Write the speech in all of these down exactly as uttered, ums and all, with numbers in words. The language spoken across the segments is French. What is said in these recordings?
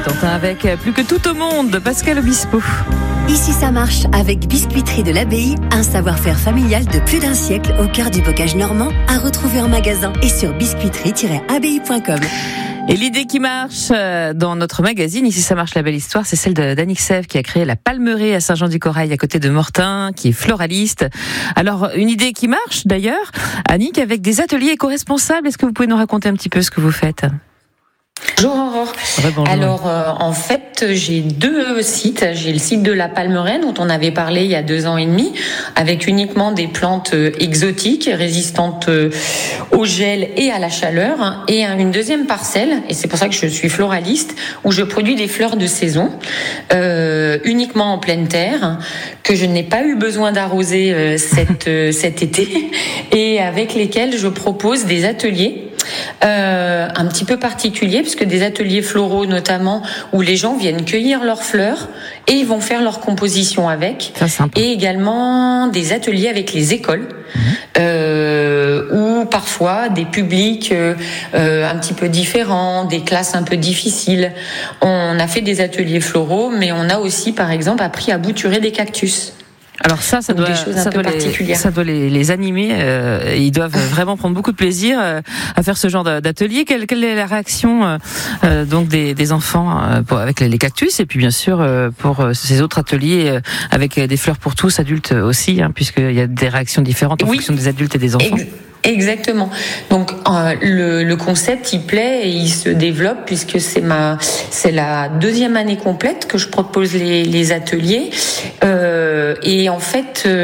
Avec plus que tout au monde, Pascal Obispo. Ici ça marche avec Biscuiterie de l'Abbaye, un savoir-faire familial de plus d'un siècle au cœur du bocage normand, à retrouver en magasin et sur biscuiterie tiret abbaye point com. Et l'idée qui marche dans notre magazine, ici ça marche la belle histoire, c'est celle de d'Annick Sèvres qui a créé la Palmeraie à Saint-Jean-du-Corail à côté de Mortain, qui est floraliste. Alors une idée qui marche d'ailleurs, Annick, avec des ateliers éco-responsables. Est-ce que vous pouvez nous raconter un petit peu ce que vous faites ? Bonjour Aurore. Ouais, Alors euh, en fait j'ai deux sites. J'ai le site de la Palmeraie dont on avait parlé il y a deux ans et demi, avec uniquement des plantes euh, exotiques résistantes euh, au gel et à la chaleur, hein, et une deuxième parcelle, et c'est pour ça que je suis floraliste, où je produis des fleurs de saison euh, uniquement en pleine terre, que je n'ai pas eu besoin d'arroser euh, cet, euh, cet été, et avec lesquels je propose des ateliers Euh, un petit peu particulier, puisque des ateliers floraux notamment, où les gens viennent cueillir leurs fleurs et ils vont faire leur composition avec, et également des ateliers avec les écoles, mmh. euh, ou parfois des publics euh, euh, un petit peu différents, des classes un peu difficiles. On a fait des ateliers floraux, mais on a aussi par exemple appris à bouturer des cactus. Alors ça, ça doit, ça doit, les, ça doit les, les animer. Euh, ils doivent vraiment prendre beaucoup de plaisir euh, à faire ce genre d'atelier. Quelle, quelle est la réaction euh, donc des, des enfants euh, pour, avec les cactus, et puis bien sûr euh, pour ces autres ateliers euh, avec des fleurs pour tous, adultes aussi, hein, puisqu'il y a des réactions différentes en oui. fonction des adultes et des enfants. Ex- Exactement. Donc euh, le, le concept il plaît et il se développe, puisque c'est ma c'est la deuxième année complète que je propose les, les ateliers euh, et en fait euh,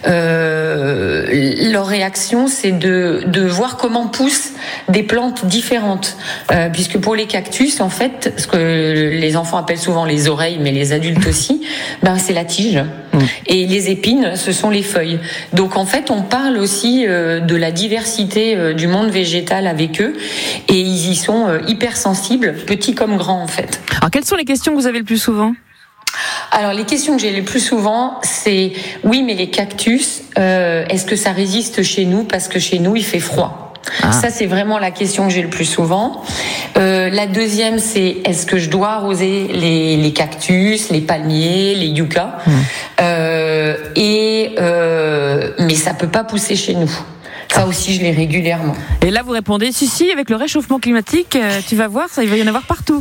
euh, leur réaction c'est de de voir comment poussent des plantes différentes, euh, puisque pour les cactus en fait, ce que les enfants appellent souvent les oreilles, mais les adultes aussi, ben c'est la tige, mmh. et les épines ce sont les feuilles. Donc en fait on parle aussi euh, de la diversité euh, du monde végétal avec eux, et ils y sont euh, hyper sensibles, petits comme grands en fait. Alors quelles sont les questions que vous avez le plus souvent ? Alors les questions que j'ai le plus souvent, c'est oui mais les cactus, euh, est-ce que ça résiste chez nous, parce que chez nous il fait froid. Ah. Ça c'est vraiment la question que j'ai le plus souvent. Euh, la deuxième c'est est-ce que je dois arroser les, les cactus, les palmiers, les yuccas, mmh. euh, et euh, mais ça peut pas pousser chez nous. Ça aussi, je l'ai régulièrement. Et là, vous répondez, si, si, avec le réchauffement climatique, euh, tu vas voir, ça, il va y en avoir partout.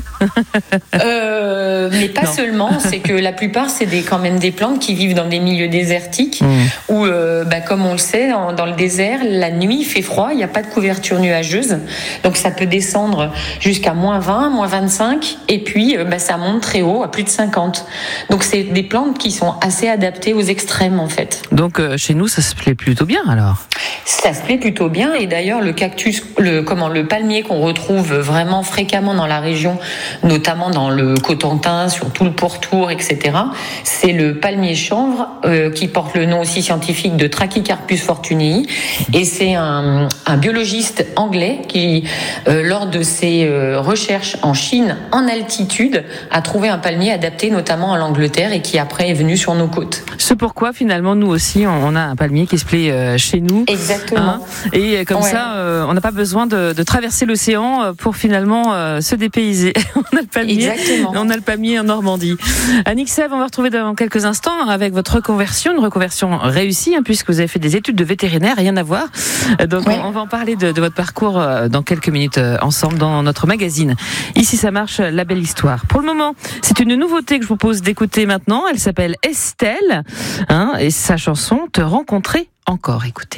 euh, mais pas non. seulement, c'est que la plupart, c'est des, quand même des plantes qui vivent dans des milieux désertiques, mmh. où, euh, bah, comme on le sait, dans, dans le désert, la nuit, il fait froid, il n'y a pas de couverture nuageuse, donc ça peut descendre jusqu'à moins vingt, moins vingt-cinq, et puis euh, bah, ça monte très haut, à plus de cinquante. Donc c'est des plantes qui sont assez adaptées aux extrêmes, en fait. Donc euh, chez nous, ça se plaît plutôt bien, alors ? Ça se plaît plutôt bien, et d'ailleurs le cactus, le comment le palmier qu'on retrouve vraiment fréquemment dans la région, notamment dans le Cotentin, sur tout le pourtour, et cetera. C'est le palmier chanvre euh, qui porte le nom aussi scientifique de Trachycarpus fortunei, et c'est un, un biologiste anglais qui, euh, lors de ses euh, recherches en Chine, en altitude, a trouvé un palmier adapté notamment à l'Angleterre, et qui après est venu sur nos côtes. C'est pourquoi finalement nous aussi on a un palmier qui se plaît euh, chez nous. Exactement. Hein, et comme ouais. ça, euh, on n'a pas besoin de, de traverser l'océan pour finalement euh, se dépayser. on a le palmier, Exactement. On a le palmier en Normandie. Annick Sèvres, on va retrouver dans quelques instants avec votre reconversion, une reconversion réussie, hein, puisque vous avez fait des études de vétérinaire, rien à voir. Donc ouais. on, on va en parler de, de votre parcours euh, dans quelques minutes euh, ensemble dans notre magazine. Ici, ça marche, la belle histoire. Pour le moment, c'est une nouveauté que je vous propose d'écouter maintenant. Elle s'appelle Estelle, hein, et sa chanson Te rencontrer encore. Écoutez.